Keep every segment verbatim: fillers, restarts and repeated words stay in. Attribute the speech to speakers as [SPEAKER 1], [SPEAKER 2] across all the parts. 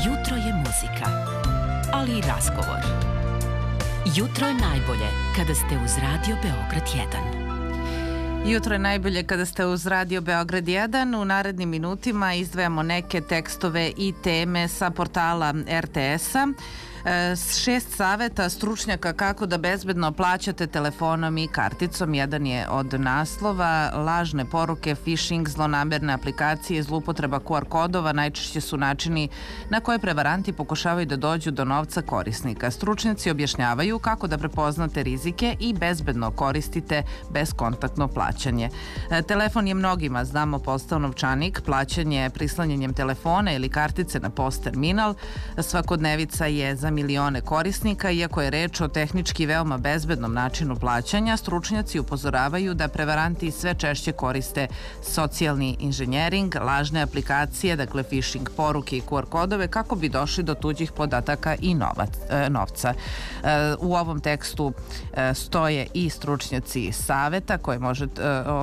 [SPEAKER 1] Jutro je muzika, ali i razgovor. Jutro je najbolje kada ste uz Radio Beograd jedan.
[SPEAKER 2] Jutro je najbolje kada ste uz Radio Beograd jedan. U narednim minutima izdvajamo neke tekstove i teme sa portala er te es-a. Šest saveta stručnjaka kako da bezbedno plaćate telefonom i karticom. Jedan je od naslova: lažne poruke, phishing, zlonamerne aplikacije, zloupotreba ku ar kodova najčešće su načini na koje prevaranti pokušavaju da dođu do novca korisnika. Stručnjaci objašnjavaju kako da prepoznate rizike i bezbedno koristite beskontaktno plaćanje. Telefon je mnogima, znamo, postao novčanik. Plaćanje prislanjanjem telefona ili kartice na post terminal svakodnevica je za milione korisnika. Iako je reč o tehnički veoma bezbednom načinu plaćanja, stručnjaci upozoravaju da prevaranti sve češće koriste socijalni inženjering, lažne aplikacije, dakle phishing poruke i ku ar kodove, kako bi došli do tuđih podataka i novac, e, novca. E, u ovom tekstu e, stoje i stručnjaci saveta koje možete,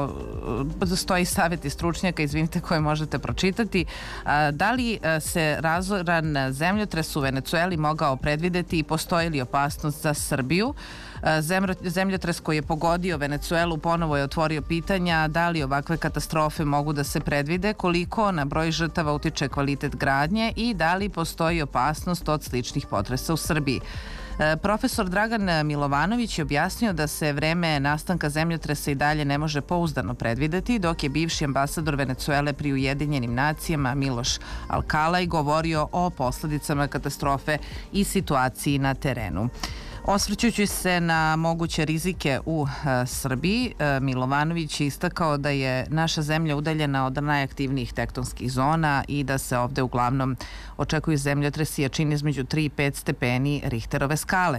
[SPEAKER 2] e, stoji saveti stručnjaka, izvinite, koje možete pročitati. E, da li se razoran zemljotres u Venecueli mogao predvideti i postoji li opasnost za Srbiju? Zemljotres koji je pogodio Venecuelu ponovo je otvorio pitanja da li ovakve katastrofe mogu da se predvide, koliko na broj žrtava utiče kvalitet gradnje i da li postoji opasnost od sličnih potresa u Srbiji. Profesor Dragan Milovanović je objasnio da se vreme nastanka zemljotresa i dalje ne može pouzdano predvideti, dok je bivši ambasador Venecuele pri Ujedinjenim nacijama Miloš Alkalaj govorio o posledicama katastrofe i situaciji na terenu. Osvrćući se na moguće rizike u e, Srbiji, e, Milovanović je istakao da je naša zemlja udaljena od najaktivnijih tektonskih zona i da se ovde uglavnom očekuju zemljotresi jačine između tri i pet stepeni Richterove skale.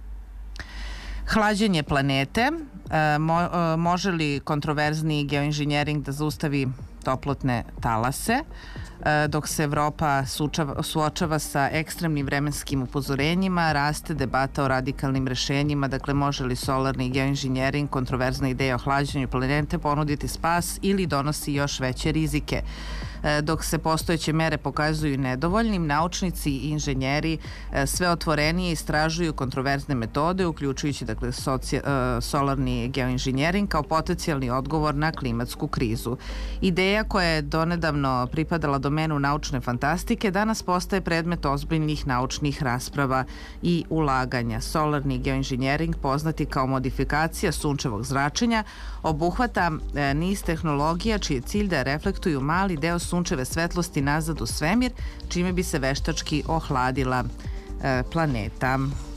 [SPEAKER 2] Hlađenje planete. E, mo, e, može li kontroverzni geoinženjering da zaustavi toplotne talase? Dok se Evropa suočava, suočava sa ekstremnim vremenskim upozorenjima, raste debata o radikalnim rešenjima. Dakle, može li solarni geoinženjering, kontroverzna ideja o hlađenju planete, ponuditi spas ili donosi još veće rizike? Dok se postojeće mere pokazuju nedovoljnim, naučnici i inženjeri sve otvorenije istražuju kontroverzne metode, uključujući dakle, soci, solarni geoinženjering kao potencijalni odgovor na klimatsku krizu. Ideja koja je donedavno pripadala domenu naučne fantastike danas postaje predmet ozbiljnih naučnih rasprava i ulaganja. Solarni geoinženjering, poznati kao modifikacija sunčevog zračenja, obuhvata niz tehnologija čiji je cilj da reflektuju mali deo sunčeve svetlosti nazad u svemir, čime bi se veštački ohladila e, planeta.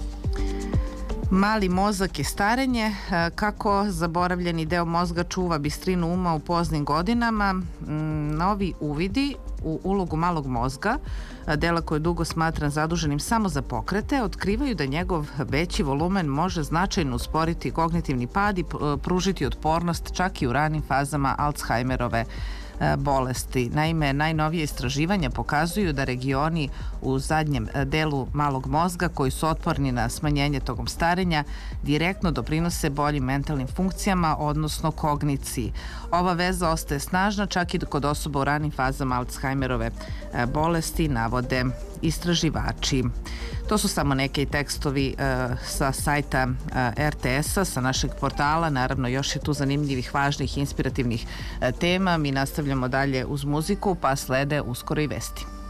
[SPEAKER 2] Mali mozak je starenje. Kako zaboravljeni deo mozga čuva bistrinu uma u poznim godinama? Novi uvidi u ulogu malog mozga, dela koje je dugo smatran zaduženim samo za pokrete, otkrivaju da njegov veći volumen može značajno usporiti kognitivni pad i pružiti otpornost čak i u ranim fazama Alzheimerove bolesti. Naime, najnovije istraživanja pokazuju da regioni u zadnjem delu malog mozga koji su otporni na smanjenje tokom starenja direktno doprinose boljim mentalnim funkcijama, odnosno kogniciji. Ova veza ostaje snažna čak i kod osoba u ranim fazama Alzheimerove bolesti, navode istraživači. To su samo neki tekstovi e, sa sajta e, er te es-a, sa našeg portala. Naravno, još je tu zanimljivih, važnih, inspirativnih e, tema. Mi nastavljamo dalje uz muziku, pa slede uskoro i vesti.